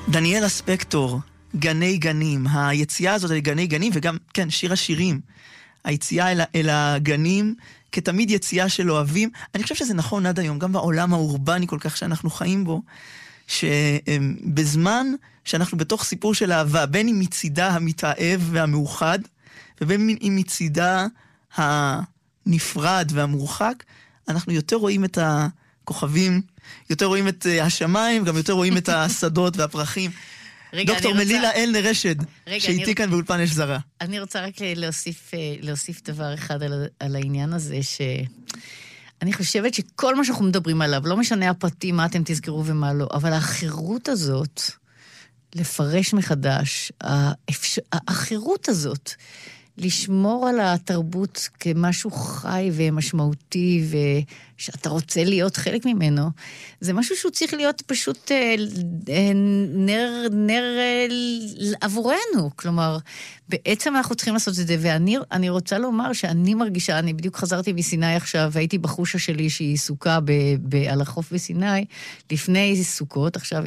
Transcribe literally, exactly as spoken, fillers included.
דניאלה ספקטור, גני גנים, היציאה הזאת אל גני גנים, וגם, כן, שיר השירים, היציאה אל, אל הגנים, כתמיד יציאה של אוהבים. אני חושב שזה נכון עד היום, גם בעולם האורבני כל כך שאנחנו חיים בו, שבזמן שאנחנו בתוך סיפור של אהבה, בין אם מצידה המתאהב והמאוחד, ובין אם מצידה הנפרד והמורחק, אנחנו יותר רואים את הכוכבים, יותר רואים את השמיים, גם יותר רואים את השדות והפרחים. רגע, דוקטור מלילה רוצה... אלנר רשד, שהייתי רוצ... כאן באולפן אש זרה. אני רוצה רק להוסיף, להוסיף דבר אחד על, על העניין הזה, שאני חושבת שכל מה שאנחנו מדברים עליו, לא משנה הפרטים, מה אתם תזכרו ומה לא, אבל החירות הזאת, לפרש מחדש, האפשר... החירות הזאת, לשמור על התרבות כמשהו חי ומשמעותי, ושאתה רוצה להיות חלק ממנו, זה משהו שהוא צריך להיות פשוט נר, נר עבורנו. כלומר, בעצם אנחנו צריכים לעשות את זה, ואני אני רוצה לומר שאני מרגישה, אני בדיוק חזרתי מסיני עכשיו, והייתי בחושה שלי שהיא סוכה ב, ב, על החוף בסיני, לפני סוכות, עכשיו